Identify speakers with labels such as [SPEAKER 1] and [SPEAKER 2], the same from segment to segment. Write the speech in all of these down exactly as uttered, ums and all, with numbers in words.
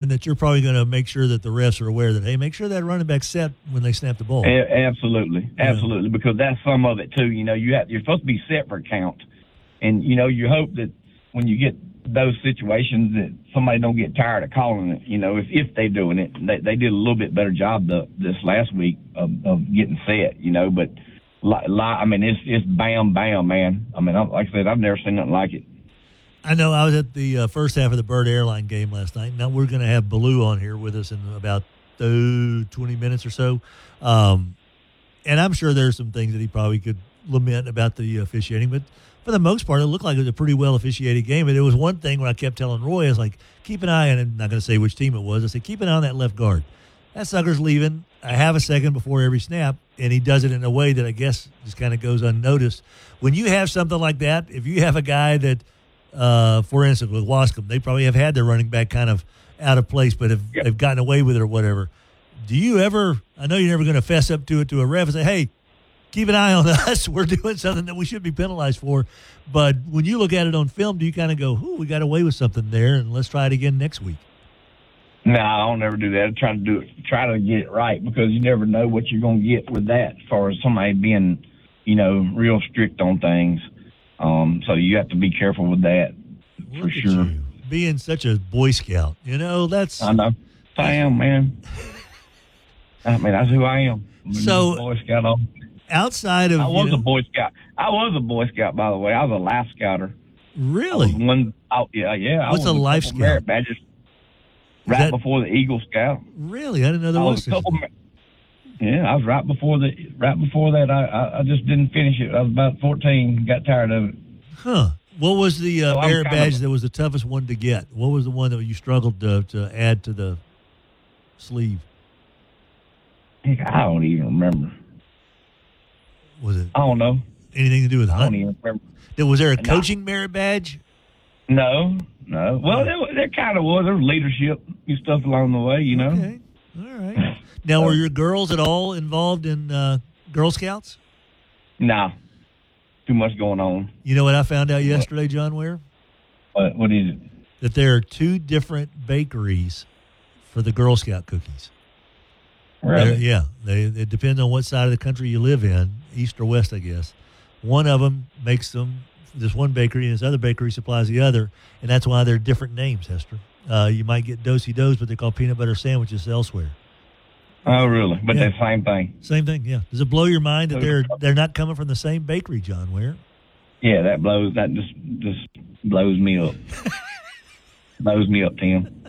[SPEAKER 1] that you're probably going to make sure that the refs are aware that, hey, make sure that running back's set when they snap the ball.
[SPEAKER 2] A- absolutely,
[SPEAKER 1] Yeah.
[SPEAKER 2] absolutely, because that's some of it too. You know, you have, you're supposed to be set for a count, and you know, you hope that when you get those situations that somebody don't get tired of calling it. You know, if if they're doing it, they they did a little bit better job the, this last week of, of getting set. You know, but li, li, I mean, it's it's bam bam, man. I mean, I, like I said, I've never seen nothing like it.
[SPEAKER 1] I know I was at the uh, first half of the Bird Airline game last night. Now we're going to have Baloo on here with us in about uh, twenty minutes or so. Um, and I'm sure there's some things that he probably could lament about the officiating. But for the most part, it looked like it was a pretty well officiated game. And it was one thing when I kept telling Roy, I was like, keep an eye on it. I'm not going to say which team it was. I said, keep an eye on that left guard. That sucker's leaving. I have a second before every snap. And he does it in a way that I guess just kind of goes unnoticed. When you have something like that, if you have a guy that, Uh, for instance, with Wascom, they probably have had their running back kind of out of place, but have
[SPEAKER 2] Yep.
[SPEAKER 1] they've gotten away with it or whatever. Do you ever? I know you're never going to fess up to it to a ref and say, "Hey, keep an eye on us. We're doing something that we should be penalized for." But when you look at it on film, do you kind of go, "Ooh, we got away with something there, and let's try it again next week"?
[SPEAKER 2] No, I don't ever do that. I try to do it, try to get it right, because you never know what you're going to get with that. As far as somebody being, you know, real strict on things. Um, so you have to be careful with that, for
[SPEAKER 1] Look at
[SPEAKER 2] sure.
[SPEAKER 1] you, being such a Boy Scout, you know that's.
[SPEAKER 2] I know. I am, man. I mean, that's who I am. I'm a
[SPEAKER 1] So-
[SPEAKER 2] Boy Scout. all-
[SPEAKER 1] outside of
[SPEAKER 2] I was
[SPEAKER 1] you know,
[SPEAKER 2] a Boy Scout. I was a Boy Scout, by the way. I was a Life Scouter.
[SPEAKER 1] really.
[SPEAKER 2] I was one, oh, yeah, yeah. I
[SPEAKER 1] What's
[SPEAKER 2] was
[SPEAKER 1] a Life
[SPEAKER 2] couple
[SPEAKER 1] Scout?
[SPEAKER 2] Merit badges right
[SPEAKER 1] that-
[SPEAKER 2] before the Eagle Scout.
[SPEAKER 1] Really, I didn't know there
[SPEAKER 2] I
[SPEAKER 1] was.
[SPEAKER 2] was a
[SPEAKER 1] such a
[SPEAKER 2] couple.
[SPEAKER 1] thing.
[SPEAKER 2] mer- Yeah, I was right before the right before that. I, I I just didn't finish it. I was about fourteen. Got tired of it.
[SPEAKER 1] Huh. What was the uh,
[SPEAKER 2] So I'm
[SPEAKER 1] merit
[SPEAKER 2] kind
[SPEAKER 1] badge
[SPEAKER 2] of-
[SPEAKER 1] that was the toughest one to get? What was the one that you struggled to, to add to the sleeve?
[SPEAKER 2] Heck, I don't even remember.
[SPEAKER 1] Was it
[SPEAKER 2] I don't know.
[SPEAKER 1] anything to do with
[SPEAKER 2] I don't
[SPEAKER 1] hunting?
[SPEAKER 2] even remember.
[SPEAKER 1] There- Was there a
[SPEAKER 2] No.
[SPEAKER 1] coaching merit badge?
[SPEAKER 2] No, no. Well, there, there kind of was. There was leadership and stuff along the way, you know.
[SPEAKER 1] Okay. All right. Now, were your girls at all involved in uh, Girl Scouts?
[SPEAKER 2] Nah, too much going on.
[SPEAKER 1] You know what I found out yesterday, John Ware?
[SPEAKER 2] What, what is it?
[SPEAKER 1] That there are two different bakeries for the Girl Scout cookies. They're-
[SPEAKER 2] Really?
[SPEAKER 1] Yeah. They, it depends on what side of the country you live in, east or west, I guess. One of them makes them, this one bakery, and this other bakery supplies the other, and that's why they're different names, Hester. Uh, you might get Do-si-dos, but they're called peanut butter sandwiches elsewhere.
[SPEAKER 2] Oh, really? But
[SPEAKER 1] Yeah.
[SPEAKER 2] that same thing.
[SPEAKER 1] Same thing, yeah. Does it blow your mind that they're they're not coming from the same bakery, John Ware?
[SPEAKER 2] Yeah, that blows. That just just blows me up. blows me up, Tim.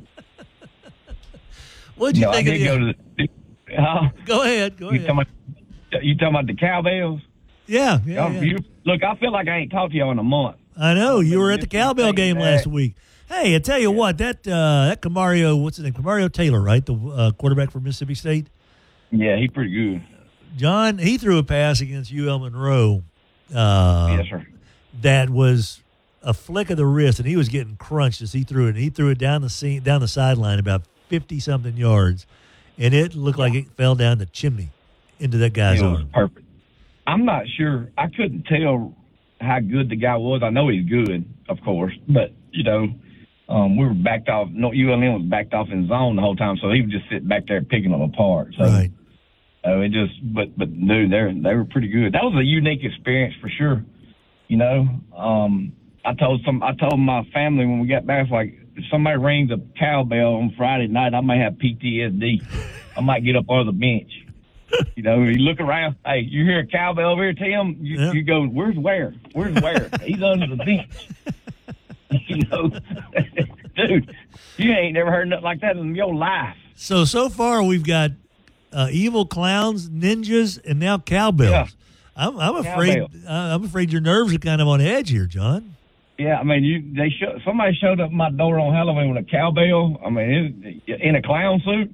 [SPEAKER 1] What did you
[SPEAKER 2] No, I
[SPEAKER 1] think of
[SPEAKER 2] did
[SPEAKER 1] the,
[SPEAKER 2] go to the. Uh,
[SPEAKER 1] Go ahead, go
[SPEAKER 2] you
[SPEAKER 1] ahead.
[SPEAKER 2] talking about? You talking about the cowbells?
[SPEAKER 1] Yeah, yeah,
[SPEAKER 2] Y'all-
[SPEAKER 1] yeah.
[SPEAKER 2] you- look, I feel like I ain't talked to y'all in a month.
[SPEAKER 1] I know you were at the
[SPEAKER 2] Mississippi
[SPEAKER 1] cowbell
[SPEAKER 2] State
[SPEAKER 1] game
[SPEAKER 2] back.
[SPEAKER 1] last week. Hey, I tell you what, that uh, that Camario, what's his name? Camario Taylor, right? The uh, quarterback for Mississippi State.
[SPEAKER 2] Yeah, he pretty good.
[SPEAKER 1] John, he threw a pass against U L Monroe. Uh,
[SPEAKER 2] yes, sir.
[SPEAKER 1] That was a flick of the wrist, and he was getting crunched as he threw it. And he threw it down the scene, down the sideline about fifty something yards, and it looked like it fell down the chimney into that guy's
[SPEAKER 2] It was
[SPEAKER 1] arm.
[SPEAKER 2] perfect. I'm not sure. I couldn't tell how good the guy was. I know he's good, of course, but you know, um, we were backed off. No, U L M was backed off in zone the whole time, so he was just sitting back there picking them apart. So,
[SPEAKER 1] Right.
[SPEAKER 2] uh, it just, but but dude, they they were pretty good. That was a unique experience for sure. You know, um, I told some, I told my family when we got back, it's like if somebody rings a cowbell on Friday night, I may have P T S D. I might get up on the bench. You know, you look around. Hey, you hear a cowbell over here, Tim? You,
[SPEAKER 1] Yeah.
[SPEAKER 2] you go, where's Ware? Where's Ware? He's under the bench. You know, dude, you ain't never heard nothing like that in your life.
[SPEAKER 1] So so far we've got uh, evil clowns, ninjas, and now cowbells.
[SPEAKER 2] Yeah.
[SPEAKER 1] I'm, I'm afraid.
[SPEAKER 2] Cowbell.
[SPEAKER 1] Uh, I'm afraid your nerves are kind of on edge here, John.
[SPEAKER 2] Yeah, I mean, you they show, somebody showed up at my door on Halloween with a cowbell. I mean, it, in a clown suit,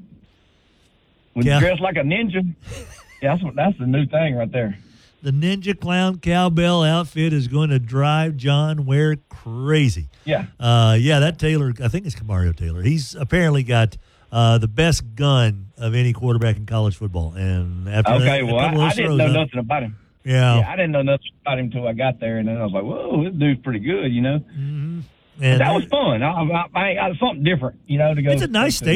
[SPEAKER 2] with
[SPEAKER 1] Yeah.
[SPEAKER 2] dressed like a ninja. Yeah, that's what, that's the new thing right there.
[SPEAKER 1] The ninja clown cowbell outfit is going to drive John Ware crazy.
[SPEAKER 2] Yeah.
[SPEAKER 1] Uh, yeah, that Taylor, I think it's Camario Taylor. He's apparently got uh, the best gun of any quarterback in college football. And after that,
[SPEAKER 2] Okay,
[SPEAKER 1] a
[SPEAKER 2] well, I,
[SPEAKER 1] couple of
[SPEAKER 2] I
[SPEAKER 1] those
[SPEAKER 2] didn't
[SPEAKER 1] throws,
[SPEAKER 2] know
[SPEAKER 1] huh?
[SPEAKER 2] nothing about him.
[SPEAKER 1] Yeah.
[SPEAKER 2] Yeah, I didn't know nothing about him until I got there, and then I was like, whoa, this dude's pretty good, you know.
[SPEAKER 1] Mm-hmm. And
[SPEAKER 2] That was fun. I, I, I, I, something different, you know, to go.
[SPEAKER 1] it's a nice
[SPEAKER 2] to-
[SPEAKER 1] stadium.